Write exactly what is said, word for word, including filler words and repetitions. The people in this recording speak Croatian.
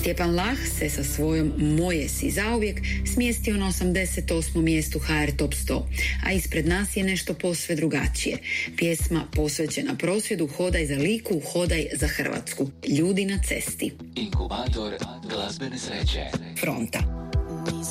Stjepan Lah se sa svojom Moje si zauvijek smjestio na osamdeset osmom mjestu H R Top sto, a ispred nas je nešto posve drugačije. Pjesma posvećena prosvjedu Hodaj za Liku, hodaj za Hrvatsku. Ljudi na cesti. Inkubator glazbene sreće. Fronta.